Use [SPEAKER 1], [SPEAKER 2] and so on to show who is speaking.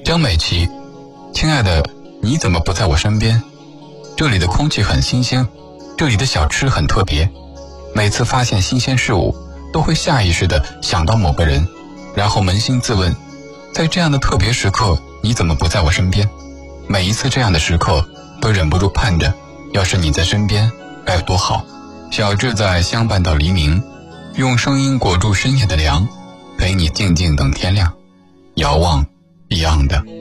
[SPEAKER 1] 张美琪，亲爱的，你怎么不在我身边？这里的空气很新鲜，这里的小吃很特别，每次发现新鲜事物都会下意识地想到某个人，然后扪心自问，在这样的特别时刻你怎么不在我身边？每一次这样的时刻都忍不住盼着，要是你在身边该有多好。小智在相伴到黎明，用声音裹住深夜的凉，陪你静静等天亮，遥望彼岸的